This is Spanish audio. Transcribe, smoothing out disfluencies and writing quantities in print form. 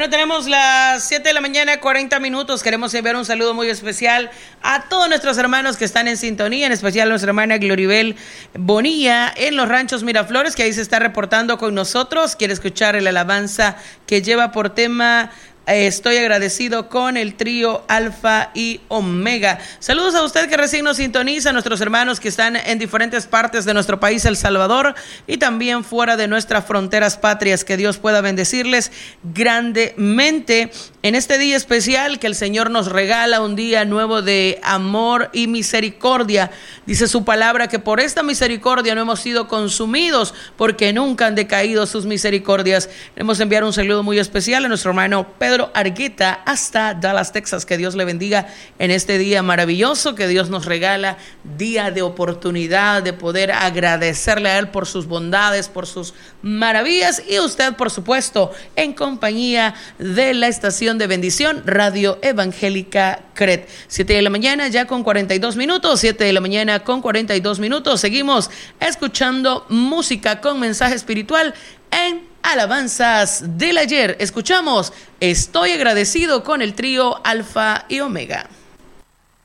Bueno, tenemos las 7 de la mañana, 40 minutos. Queremos enviar un saludo muy especial a todos nuestros hermanos que están en sintonía, en especial a nuestra hermana Gloribel Bonilla en los Ranchos Miraflores, que ahí se está reportando con nosotros. Quiere escuchar la alabanza que lleva por tema Estoy agradecido con el trío Alfa y Omega. Saludos a usted que recién nos sintoniza, a nuestros hermanos que están en diferentes partes de nuestro país, El Salvador, y también fuera de nuestras fronteras patrias. Que Dios pueda bendecirles grandemente en este día especial que el Señor nos regala, un día nuevo de amor y misericordia. Dice su palabra que por esta misericordia no hemos sido consumidos, porque nunca han decaído sus misericordias. Queremos enviar un saludo muy especial a nuestro hermano Pedro Argueta hasta Dallas, Texas. Que Dios le bendiga en este día maravilloso que Dios nos regala, día de oportunidad de poder agradecerle a Él por sus bondades, por sus maravillas, y usted, por supuesto, en compañía de la estación de bendición Radio Evangélica CRET. 7 de la mañana ya con 42 minutos, 7 de la mañana con 42 minutos. Seguimos escuchando música con mensaje espiritual en Alabanzas del Ayer. Escuchamos Estoy agradecido con el trío Alfa y Omega.